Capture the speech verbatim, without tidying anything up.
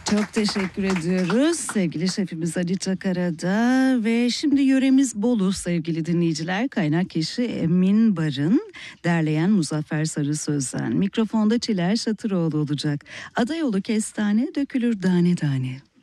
Çok teşekkür ediyoruz sevgili şefimiz Ali Çakara'da ve şimdi yöremiz Bolu sevgili dinleyiciler. Kaynak kişi Emin Barın, derleyen Muzaffer Sarı Sözden. Mikrofonda Çiler Şatıroğlu olacak. Adayolu kestane dökülür tane tane.